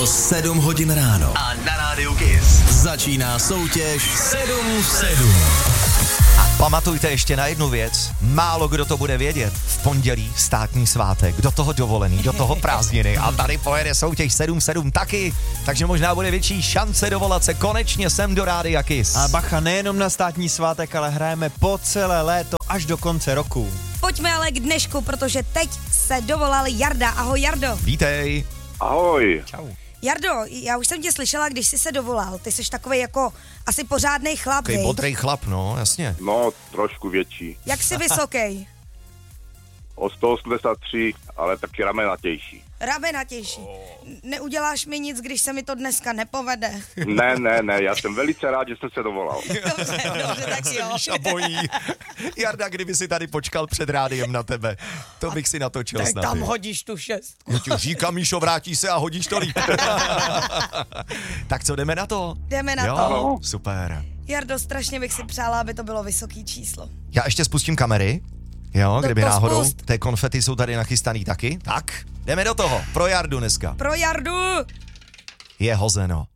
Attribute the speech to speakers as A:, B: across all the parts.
A: Bylo 7 hodin ráno. A na rádiu Kiss začíná soutěž 7 v 7.
B: A pamatujte ještě na jednu věc. Málo kdo to bude vědět. V pondělí státní svátek. Do toho dovolený, do toho prázdniny. A tady pojede soutěž 7-7 taky. Takže možná bude větší šance dovolat se konečně sem do Rádia Kiss.
C: A bacha, nejenom na státní svátek, ale hrajeme po celé léto až do konce roku.
D: Pojďme ale k dnešku, protože teď se dovolal Jarda. Ahoj, Jardo.
B: Vítej.
E: Ahoj.
C: Čau.
D: Jardo, já už jsem tě slyšela, když jsi se dovolal. Ty jsi takovej jako asi pořádnej chlap,
B: Takový
D: viď?
B: bodrej chlap, no, jasně.
E: No, trošku větší.
D: Jak jsi vysoký?
E: O 183, ale taky ramenatější.
D: Ramenatější. Neuděláš mi nic, když se mi to dneska nepovede.
E: Ne, já jsem velice rád, že jste se dovolal.
D: Dobře, tak jo.
B: Míša bojí. Jarda, kdyby si tady počkal před rádiem na tebe, to bych si natočil
D: Tak
B: snad.
D: tam hodíš tu šestku.
B: Já ti říkám, Míšo, vrátí se a hodíš to líp. Tak co, jdeme na to?
D: Jdeme na
B: jo,
D: to.
B: Super.
D: Jardo, strašně bych si přála, aby to bylo vysoký číslo.
B: Já ještě spustím kamery. Jo, kdyby
D: to
B: náhodou.
D: spust.
B: Té konfety jsou tady nachystaný taky. Tak, jdeme do toho. Pro Jardu dneska.
D: Pro Jardu!
B: Je hozeno.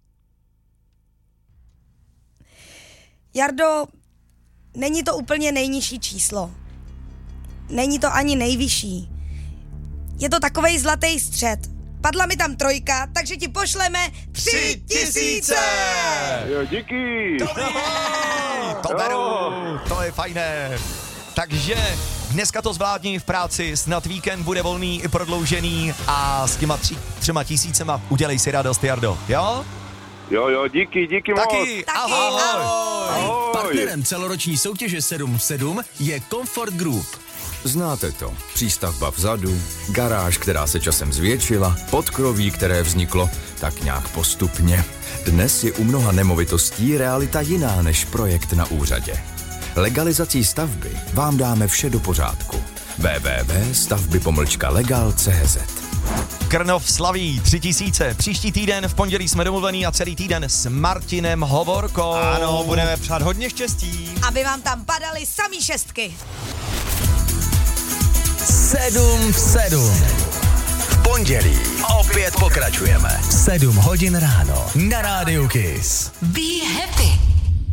D: Jardo, není to úplně nejnižší číslo. Není to ani nejvyšší. Je to takovej zlatý střed. Padla mi tam 3, takže ti pošleme 3000!
E: Jo, díky.
B: To beru, to je fajné. Takže dneska to zvládni v práci, snad víkend bude volný i prodloužený a s těma 3000 udělej si radost, Jardo, jo?
E: Jo, díky moc.
B: Taky, ahoj.
E: Ahoj.
A: Partnerem celoroční soutěže 7 v 7 je Comfort Group.
F: Znáte to. Přístavba vzadu, garáž, která se časem zvětšila, podkroví, které vzniklo tak nějak postupně. Dnes je u mnoha nemovitostí realita jiná než projekt na úřadě. Legalizací stavby vám dáme vše do pořádku. www.stavby-legal.cz
B: Krnov slaví 3000. Příští týden v pondělí jsme domluvený a celý týden s Martinem Hovorkou.
C: Ano, budeme přát hodně štěstí.
D: Aby vám tam padaly samý šestky.
A: 7 v 7. V pondělí opět pokračujeme. 7 hodin ráno na rádiu Kiss.
G: Be happy.